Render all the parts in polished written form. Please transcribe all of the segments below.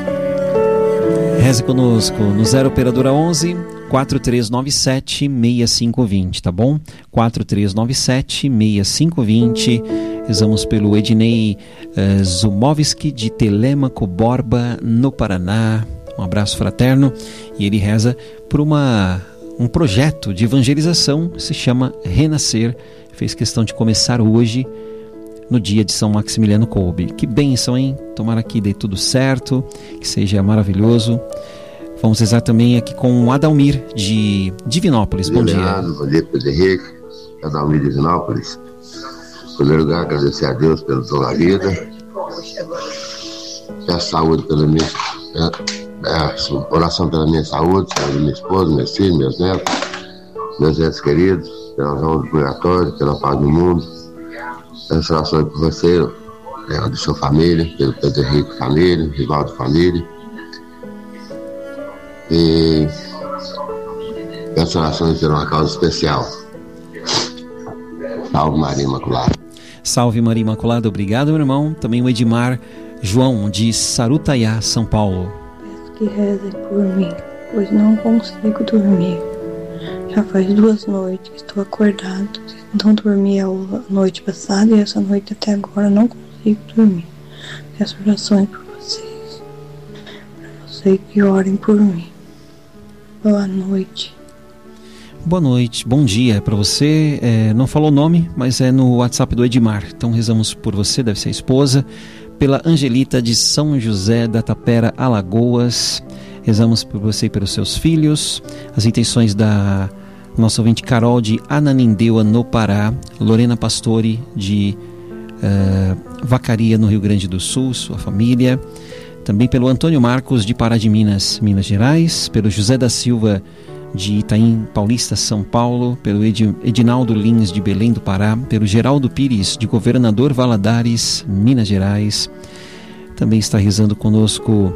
Reze conosco no 0 operadora 11 4397 6520, tá bom? 4397 6520. Rezamos pelo Ednei Zumovski de Telêmaco, Borba, no Paraná. Um abraço fraterno. E ele reza por um projeto de evangelização, se chama Renascer. Fez questão de começar hoje, no dia de São Maximiliano Kolbe. Que bênção, hein? Tomara que dê tudo certo, que seja maravilhoso. Vamos rezar também aqui com o Adalmir de Divinópolis. Bom dia. Bom dia, Pedro Henrique. Adalmir de Divinópolis. Em primeiro lugar, agradecer a Deus pelo dom da vida. Peço saúde pela minha... oração pela minha saúde, pela minha esposa, meus filhos, meus netos, meus entes queridos, pela zona do purgatório, pela paz do mundo. Peço orações por você, de sua família, pelo Pedro Henrique família, Rivaldo família. E peço orações por uma causa especial. Salve Maria Imaculada. Salve Maria Imaculada, obrigado, meu irmão. Também o Edmar João de Sarutaiá, São Paulo. Peço que rezem por mim, pois não consigo dormir. Já faz 2 noites que estou acordado. Não dormi a noite passada e essa noite até agora não consigo dormir. Peço orações por vocês, para vocês que orem por mim. Boa noite. Boa noite, bom dia para você. Não falou o nome, mas é no WhatsApp do Edmar. Então rezamos por você, deve ser a esposa. Pela Angelita de São José da Tapera, Alagoas. Rezamos por você e pelos seus filhos. As intenções da nossa ouvinte Carol de Ananindeua, no Pará. Lorena Pastore de Vacaria, no Rio Grande do Sul, sua família. Também pelo Antônio Marcos de Pará de Minas, Minas Gerais. Pelo José da Silva de Itaim Paulista, São Paulo. Pelo Edinaldo Lins de Belém do Pará. Pelo Geraldo Pires de Governador Valadares, Minas Gerais. Também está rezando conosco,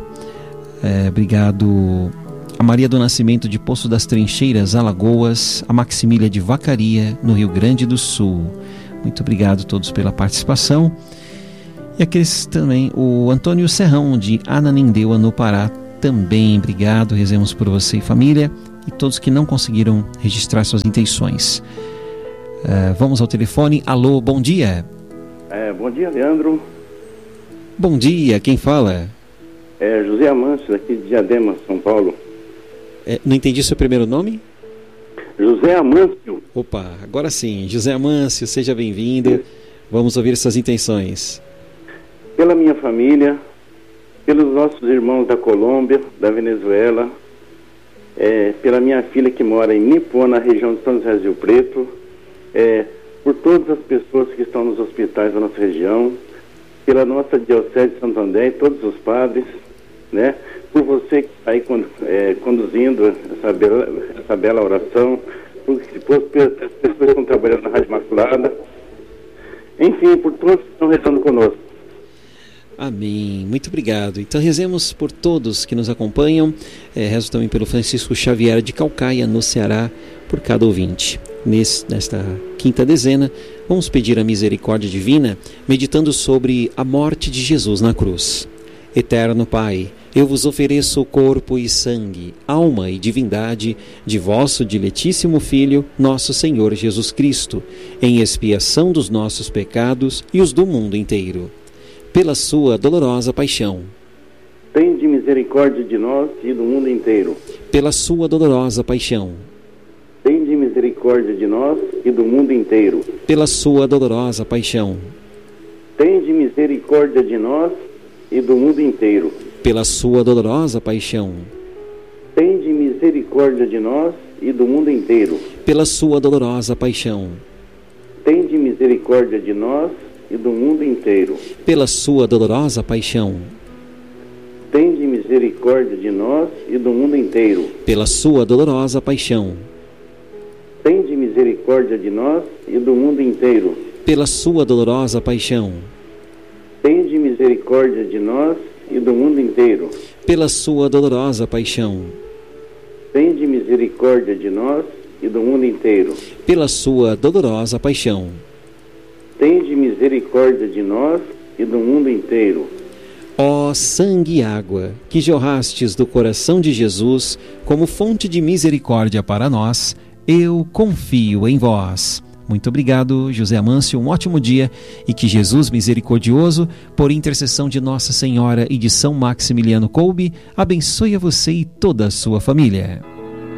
obrigado, a Maria do Nascimento de Poço das Trincheiras, Alagoas. A Maximília de Vacaria, no Rio Grande do Sul. Muito obrigado a todos pela participação. E aqueles também, o Antônio Serrão de Ananindeua, no Pará, também obrigado. Rezemos por você e família e todos que não conseguiram registrar suas intenções. Vamos ao telefone. Alô, bom dia. Bom dia, Leandro. Bom dia, quem fala? José Amâncio, aqui de Diadema, São Paulo. Não entendi seu primeiro nome? José Amâncio. Opa, agora sim. José Amâncio, seja bem-vindo. Vamos ouvir suas intenções. Pela minha família, pelos nossos irmãos da Colômbia, da Venezuela, pela minha filha que mora em Nipo, na região de São José do Rio Preto, por todas as pessoas que estão nos hospitais da nossa região, pela nossa Diocese de Santo André e todos os padres, né? Por você que está aí conduzindo essa bela oração, por as pessoas que estão trabalhando na Rádio Imaculada, enfim, por todos que estão rezando conosco. Amém, muito obrigado. Então rezemos por todos que nos acompanham. Rezo também pelo Francisco Xavier de Caucaia, no Ceará, por cada ouvinte. Nesta quinta dezena, vamos pedir a misericórdia divina, meditando sobre a morte de Jesus na cruz. Eterno Pai, eu vos ofereço o corpo e sangue, alma e divindade de vosso diletíssimo Filho, nosso Senhor Jesus Cristo, em expiação dos nossos pecados e os do mundo inteiro. Pela sua dolorosa paixão. Tende misericórdia de nós e do mundo inteiro. Pela sua dolorosa paixão. Tende misericórdia de nós e do mundo inteiro. Pela sua dolorosa paixão. Tende misericórdia de nós e do mundo inteiro. Pela sua dolorosa paixão. Tende misericórdia de nós e do mundo inteiro. Pela sua dolorosa paixão. Tende misericórdia de nós e do mundo inteiro. Pela sua dolorosa paixão. Tende misericórdia de nós e do mundo inteiro. Pela sua dolorosa paixão. Tende misericórdia de nós e do mundo inteiro. Pela sua dolorosa paixão. Tende misericórdia de nós e do mundo inteiro. Pela sua dolorosa paixão. Tende misericórdia de nós e do mundo inteiro. Pela sua dolorosa paixão. Tende misericórdia de nós e do mundo inteiro. Ó sangue e água, que jorrastes do coração de Jesus como fonte de misericórdia para nós, eu confio em vós. Muito obrigado, José Amâncio, um ótimo dia e que Jesus misericordioso, por intercessão de Nossa Senhora e de São Maximiliano Kolbe, abençoe a você e toda a sua família.